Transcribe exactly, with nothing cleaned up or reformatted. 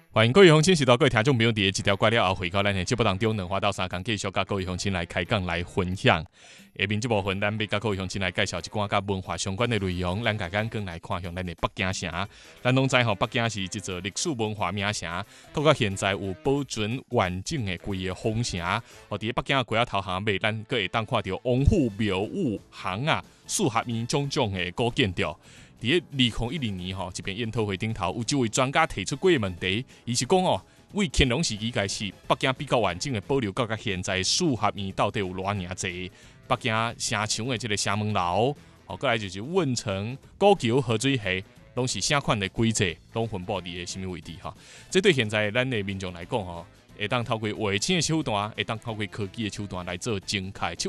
欢迎各位乡亲，是到各位听众朋友伫一条挂了后，回到咱的节目当中，两花到三工继续甲各位乡亲来开讲来分享。下面这部分，咱要甲各位乡亲来介绍一寡甲文化相关的内容。咱家刚刚来看向咱的北京城，咱拢知吼，北京是一座历史文化名城，到到现在有保存完整的规个皇城。哦，伫北京的街仔头巷尾，咱阁会当看到王府、庙宇、巷啊、四合院种种的古建筑。伫二零一二年吼，一边研讨会顶头有一位专家提出几个问题，伊是讲哦，为乾隆时期开始，北京比较完整的保留到甲现在四合院到底有偌尔济？北京城墙的这个城门楼，哦，过来就是问城、古桥、河水溪，拢是啥款的规则，拢分布伫个什么位置哈？这对现在咱的民众来讲吼，会当透过卫星的手段，会当透过科技的手段来做精确测